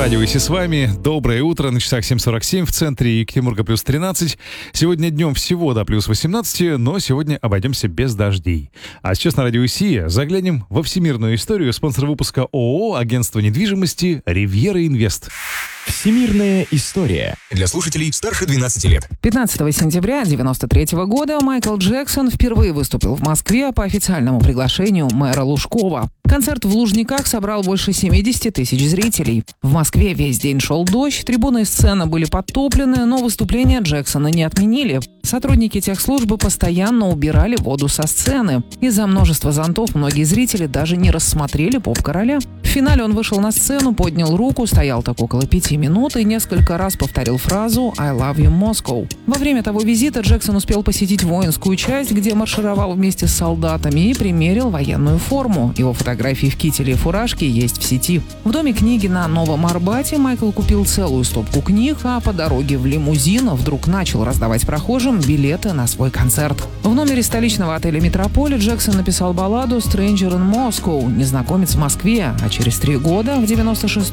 Радио Иси с вами. Доброе утро. На часах 7:47 в центре Екатеринбурга плюс 13. Сегодня днем всего до плюс 18, но сегодня обойдемся без дождей. А сейчас на Радио Иси заглянем во всемирную историю. Спонсор выпуска ООО «Агентство недвижимости Ривьера Инвест». Всемирная история. Для слушателей старше 12 лет. 15 сентября 1993 года Майкл Джексон впервые выступил в Москве по официальному приглашению мэра Лужкова. Концерт в Лужниках собрал больше 70 тысяч зрителей. В Москве весь день шел дождь, трибуны и сцена были подтоплены, но выступление Джексона не отменили. Сотрудники техслужбы постоянно убирали воду со сцены. Из-за множества зонтов многие зрители даже не рассмотрели поп-короля. В финале он вышел на сцену, поднял руку, стоял так около 5 минут и несколько раз повторил фразу «I love you, Moscow». Во время того визита Джексон успел посетить воинскую часть, где маршировал вместе с солдатами и примерил военную форму. Его фотографии в кителе и фуражке есть в сети. В Доме книги на Новом Арбате Майкл купил целую стопку книг, а по дороге в лимузин вдруг начал раздавать прохожим билеты на свой концерт. В номере столичного отеля «Метрополь» Джексон написал балладу «Stranger in Moscow» — «Незнакомец в Москве», а через 3 года, в 96